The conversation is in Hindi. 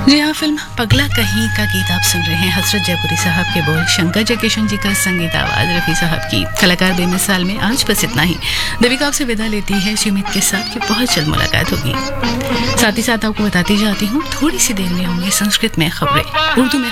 जी हाँ, फिल्म पगला कहीं का गीत आप सुन रहे हैं। हजरत जयपुरी साहब के बोल, शंकर जयकिशन जी का संगीत, आवाज रफी साहब की। कलाकार बेमिसाल में आज बस इतना ही। देविका आपसे विदा लेती है इसी उम्मीद के साथ कि बहुत जल्द मुलाकात होगी। साथ ही साथ आपको बताती जाती हूँ, थोड़ी सी देर में होंगे संस्कृत में खबरें, उर्दू में